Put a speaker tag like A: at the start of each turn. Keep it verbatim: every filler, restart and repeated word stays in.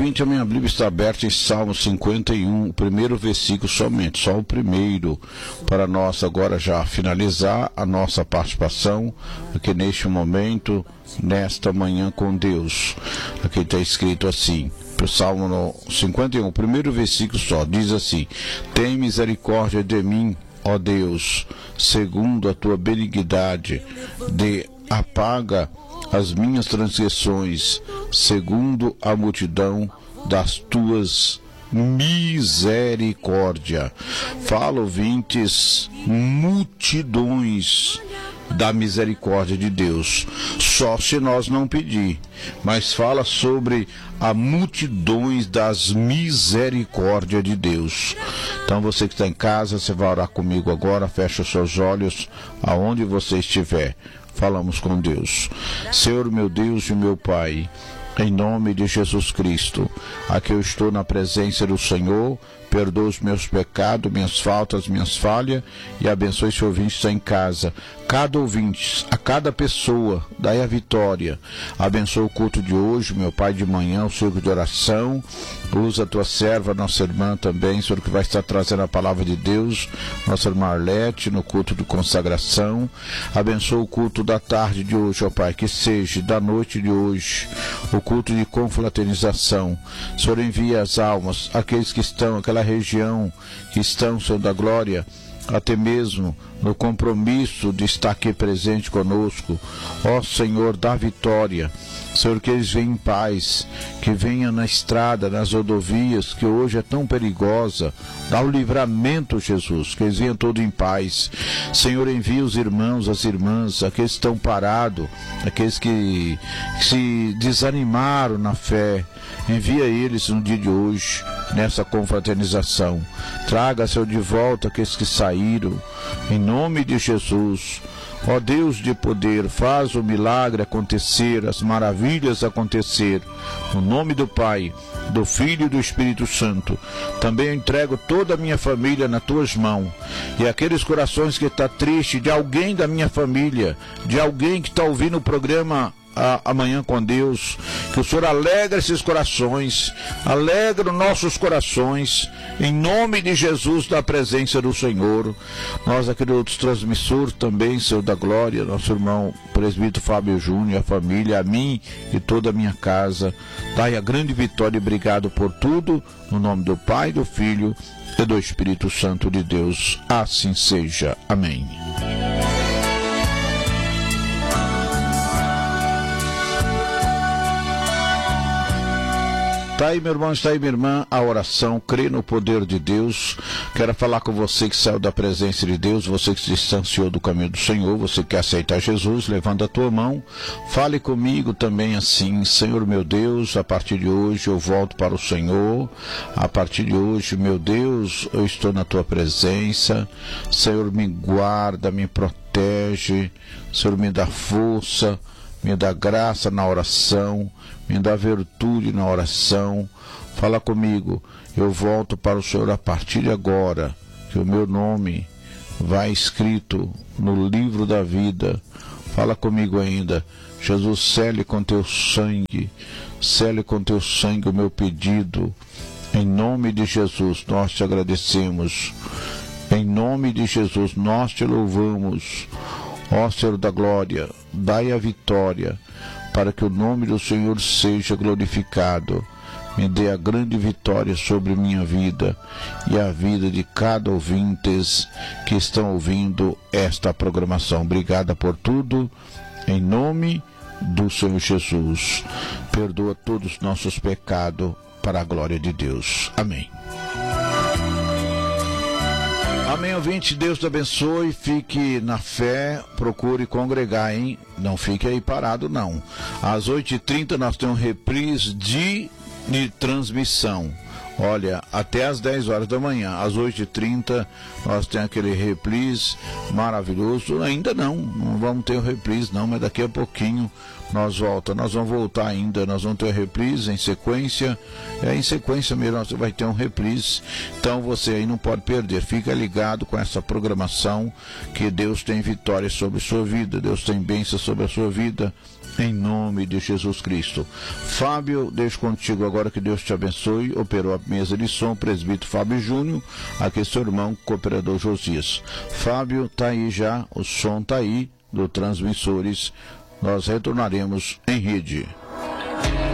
A: ouvinte, a minha Bíblia está aberta em Salmo cinquenta e um, o primeiro versículo somente, só o primeiro, para nós agora já finalizar a nossa participação aqui neste momento, nesta manhã com Deus. Aqui está escrito assim, para o Salmo cinquenta e um, o primeiro versículo só, diz assim: tem misericórdia de mim, ó Deus, segundo a tua benignidade, de apaga as minhas transgressões, segundo a multidão das tuas misericórdia. Fala, ouvintes, multidões da misericórdia de Deus, só se nós não pedir, mas fala sobre a multidões das misericórdias de Deus. Então você que está em casa, você vai orar comigo agora, fecha os seus olhos aonde você estiver. Falamos com Deus. Senhor meu Deus e meu Pai, em nome de Jesus Cristo, aqui eu estou na presença do Senhor. Perdoa os meus pecados, minhas faltas, minhas falhas, e abençoe esse ouvinte que está em casa. Cada ouvinte, a cada pessoa, dai a vitória. Abençoa o culto de hoje, meu Pai, de manhã, o círculo de oração. Usa a tua serva, nossa irmã também, Senhor, que vai estar trazendo a palavra de Deus, nossa irmã Arlete, no culto de consagração. Abençoa o culto da tarde de hoje, ó Pai, que seja da noite de hoje, o culto de confraternização. Senhor, envia as almas, aqueles que estão, aquela região que estão, Senhor da glória, até mesmo no compromisso de estar aqui presente conosco. Ó Senhor, dá vitória. Senhor, que eles venham em paz, que venham na estrada, nas rodovias, que hoje é tão perigosa. Dá o livramento, Jesus, que eles venham todos em paz. Senhor, envia os irmãos, as irmãs, aqueles que estão parados, aqueles que, que se desanimaram na fé. Envia eles no dia de hoje, nessa confraternização. Traga, Senhor, de volta aqueles que saíram, em nome de Jesus. Ó Deus de poder, faz o milagre acontecer, as maravilhas acontecer, no nome do Pai, do Filho e do Espírito Santo. Também eu entrego toda a minha família nas tuas mãos, e aqueles corações que estão tristes, de alguém da minha família, de alguém que está ouvindo o programa A, amanhã com Deus, que o Senhor alegra esses corações, alegra os nossos corações, em nome de Jesus, da presença do Senhor. Nós aqui do outros transmissores também, Senhor da glória, nosso irmão presbítero Fábio Júnior, a família, a mim e toda a minha casa, dai a grande vitória e obrigado por tudo, no nome do Pai, do Filho e do Espírito Santo de Deus. Assim seja. Amém. Está aí, meu irmão, está aí, minha irmã, a oração, crê no poder de Deus. Quero falar com você que saiu da presença de Deus, você que se distanciou do caminho do Senhor, você que quer aceitar Jesus, levanta a tua mão, fale comigo também assim: Senhor meu Deus, a partir de hoje eu volto para o Senhor, a partir de hoje, meu Deus, eu estou na tua presença. Senhor, me guarda, me protege, Senhor, me dá força, me dá graça na oração, me dá virtude na oração. Fala comigo: eu volto para o Senhor a partir de agora, que o meu nome vai escrito no livro da vida. Fala comigo ainda: Jesus, cele com teu sangue, cele com teu sangue o meu pedido. Em nome de Jesus nós te agradecemos, em nome de Jesus nós te louvamos. Ó Senhor da glória, dai a vitória, para que o nome do Senhor seja glorificado. Me dê a grande vitória sobre minha vida e a vida de cada ouvinte que estão ouvindo esta programação. Obrigada por tudo, em nome do Senhor Jesus. Perdoa todos os nossos pecados para a glória de Deus. Amém. Amém, ouvinte, Deus te abençoe, fique na fé, procure congregar, hein? Não fique aí parado, não. Às oito e trinta nós temos reprise de, de transmissão. Olha, até às dez horas da manhã, às oito e trinta, nós temos aquele reprise maravilhoso. Ainda não, não vamos ter o reprise não, mas daqui a pouquinho nós voltamos. Nós vamos voltar ainda, nós vamos ter o reprise em sequência. É em sequência mesmo, você vai ter um reprise. Então você aí não pode perder, fica ligado com essa programação, que Deus tem vitória sobre a sua vida, Deus tem bênção sobre a sua vida. em nome de Jesus Cristo. Fábio, deixo contigo agora, que Deus te abençoe. Operou a mesa de som, presbítero Fábio Júnior, aqui seu irmão, cooperador Josias. Fábio, tá aí já, o som tá aí, do Transmissores. Nós retornaremos em rede.